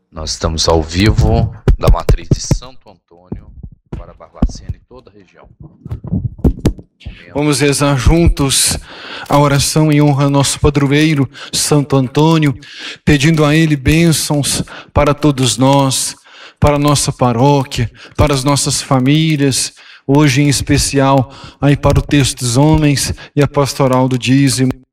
Nós estamos ao vivo da matriz de Santo Antônio para Barbacena e toda a região. Vamos rezar juntos a oração em honra ao nosso padroeiro, Santo Antônio, pedindo a ele bênçãos para todos nós, para a nossa paróquia, para as nossas famílias, hoje em especial aí para o texto dos homens e a pastoral do dízimo.